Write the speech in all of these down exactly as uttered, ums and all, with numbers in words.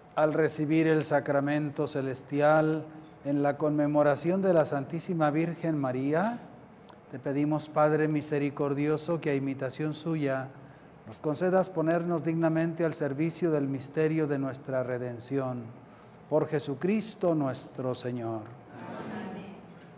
al recibir el sacramento celestial en la conmemoración de la Santísima Virgen María, te pedimos, Padre misericordioso, que a imitación suya nos concedas ponernos dignamente al servicio del misterio de nuestra redención. Por Jesucristo nuestro Señor. Amén.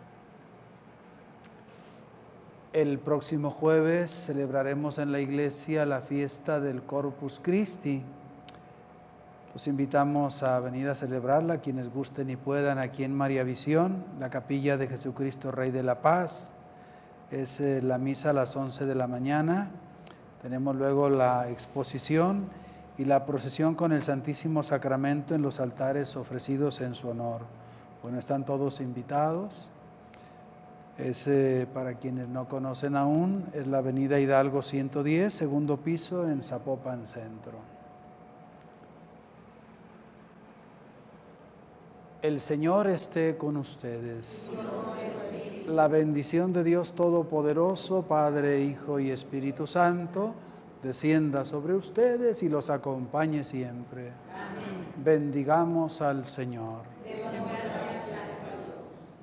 El próximo jueves celebraremos en la iglesia la fiesta del Corpus Christi. Los invitamos a venir a celebrarla, quienes gusten y puedan, aquí en María Visión, la capilla de Jesucristo Rey de la Paz. Es eh, la misa a las once de la mañana. Tenemos luego la exposición y la procesión con el Santísimo Sacramento en los altares ofrecidos en su honor. Bueno, están todos invitados. Es, eh, para quienes no conocen aún, es la avenida Hidalgo ciento diez, segundo piso, en Zapopan Centro. El Señor esté con ustedes. La bendición de Dios Todopoderoso, Padre, Hijo y Espíritu Santo, descienda sobre ustedes y los acompañe siempre. Amén. Bendigamos al Señor. Demos gracias a Dios.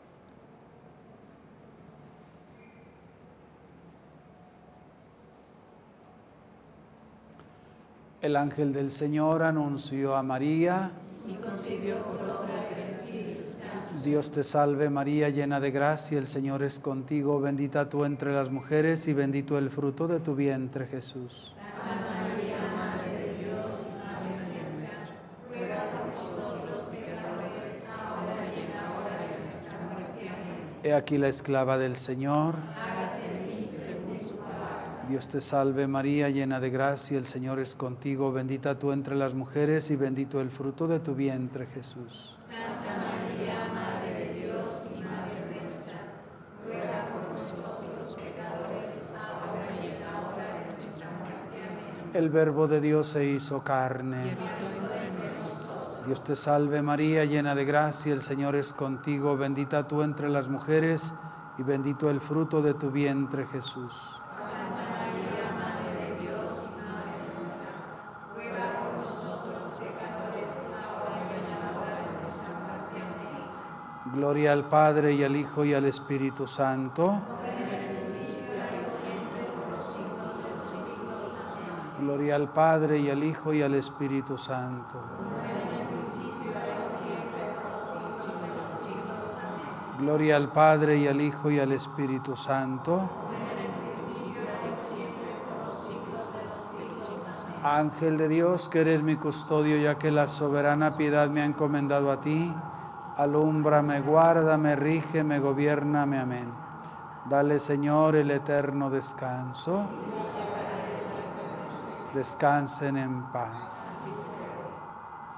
El ángel del Señor anunció a María. Y concibió por obra del Espíritu Santo. Dios te salve María, llena de gracia, el Señor es contigo, bendita tú entre las mujeres y bendito el fruto de tu vientre, Jesús. Santa María, Madre de Dios y Madre nuestra, ruega por nosotros los pecadores, ahora y en la hora de nuestra muerte. Amén. He aquí la esclava del Señor. Hágase en mí según su palabra. Dios te salve María, llena de gracia, el Señor es contigo, bendita tú entre las mujeres y bendito el fruto de tu vientre, Jesús. Santa María, Madre de Dios y Madre nuestra, ruega por nosotros los pecadores, ahora y en la hora de nuestra muerte. Amén. El Verbo de Dios se hizo carne. Y habitó entre nosotros. Dios te salve María, llena de gracia, el Señor es contigo, bendita tú entre las mujeres y bendito el fruto de tu vientre, Jesús. Santa María, Madre de Dios y Madre nuestra, ruega por nosotros los pecadores, ahora y en la hora de nuestra muerte. Amén. Gloria al Padre y al Hijo y al Espíritu Santo. Como en el principio, ahora y siempre, por los siglos de los siglos. Amén. Gloria al Padre y al Hijo y al Espíritu Santo. Como en el principio, ahora y siempre, por los siglos de los siglos. Amén. Gloria al Padre y al Hijo y al Espíritu Santo. Como en el principio, ahora y siempre, por los siglos de los siglos. Amén. Ángel de Dios, que eres mi custodio, ya que la soberana piedad me ha encomendado a ti, alúmbrame, guárdame, rígeme, gobiérname. Amén. Dale, Señor, el eterno descanso. Descansen en paz. Así sea.